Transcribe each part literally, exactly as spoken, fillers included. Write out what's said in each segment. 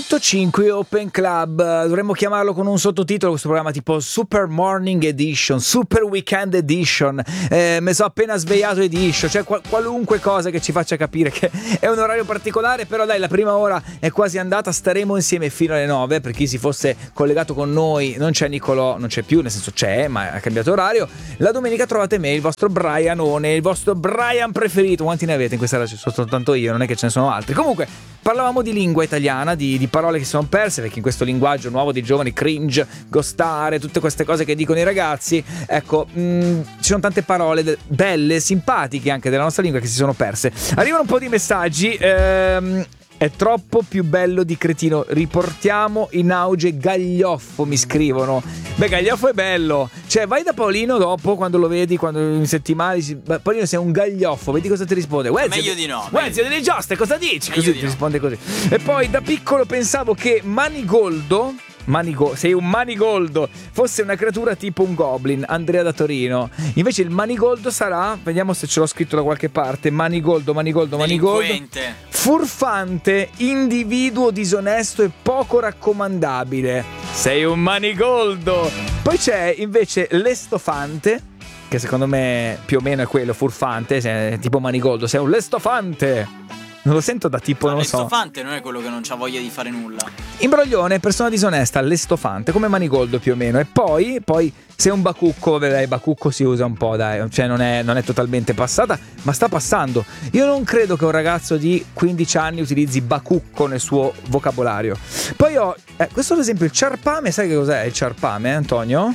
centocinque Open Club, dovremmo chiamarlo con un sottotitolo questo programma, tipo Super Morning Edition, Super Weekend Edition, eh, mi sono appena svegliato Edition, cioè qual- qualunque cosa che ci faccia capire che è un orario particolare. Però dai, la prima ora è quasi andata, staremo insieme fino alle nove. Per chi si fosse collegato con noi, non c'è Nicolò, non c'è più, nel senso c'è, ma ha cambiato orario. La domenica trovate me, il vostro Brianone, il vostro Brian preferito. Quanti ne avete in questa radio? Sono soltanto io, non è che ce ne sono altri. Comunque parlavamo di lingua italiana, di, di parole che si sono perse, perché in questo linguaggio nuovo dei giovani, cringe, ghostare, tutte queste cose che dicono i ragazzi, ecco, mh, ci sono tante parole de- belle, simpatiche anche della nostra lingua che si sono perse. Arrivano un po' di messaggi. ehm, È troppo più bello di cretino. Riportiamo in auge Gaglioffo, mi scrivono. Beh, Gaglioffo è bello. Cioè, vai da Paolino dopo, quando lo vedi, quando in settimana dici: Paolino, sei un Gaglioffo. Vedi cosa ti risponde. Meglio di no. Guarda, delle giostre, cosa dici? Meglio Così di ti no. risponde così. E poi da piccolo pensavo che Manigoldo Manigo- sei un manigoldo fosse una creatura tipo un goblin. Andrea da Torino. Invece il manigoldo sarà, vediamo se ce l'ho scritto da qualche parte, manigoldo, manigoldo, manigoldo, Delinquente. furfante, individuo disonesto e poco raccomandabile. Sei un manigoldo. Poi c'è invece l'estofante, che secondo me più o meno è quello, furfante, se- tipo manigoldo. Sei un lestofante. Non lo sento da tipo, Ma non lo so. l'estofante non è quello che non c'ha voglia di fare nulla. Imbroglione, persona disonesta, l'estofante, come manigoldo più o meno. E poi, poi se è un bacucco, vabbè dai, bacucco si usa un po', dai, cioè non è, non è totalmente passata, ma sta passando. Io non credo che un ragazzo di quindici anni utilizzi bacucco nel suo vocabolario. Poi ho, eh, questo ad esempio il ciarpame, sai che cos'è il ciarpame, Antonio?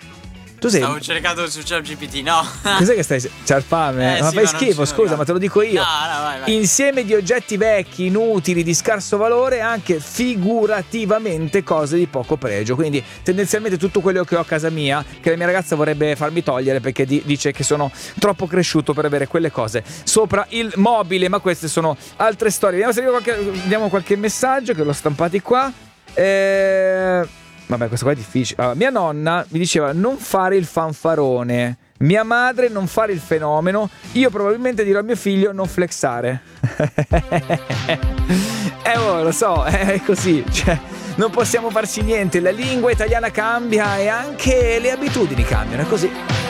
Tu sei... Stavo cercando su ChatGPT, no. Cos'è che stai... Ciarpame? Eh, ma sì, fai ma non schifo, ci- scusa, no. ma te lo dico io. No, no, vai, vai. Insieme di oggetti vecchi, inutili, di scarso valore, anche figurativamente cose di poco pregio. Quindi tendenzialmente tutto quello che ho a casa mia, che la mia ragazza vorrebbe farmi togliere perché di- dice che sono troppo cresciuto per avere quelle cose sopra il mobile. Ma queste sono altre storie. Vediamo se arriva qualche, vediamo qualche messaggio che l'ho stampati qua. Eh... Vabbè, questo qua è difficile. Allora, mia nonna mi diceva non fare il fanfarone. Mia madre non fare il fenomeno. Io probabilmente dirò a mio figlio non flexare. Eh, oh, lo so, è così. Cioè, non possiamo farci niente. La lingua italiana cambia e anche le abitudini cambiano. È così.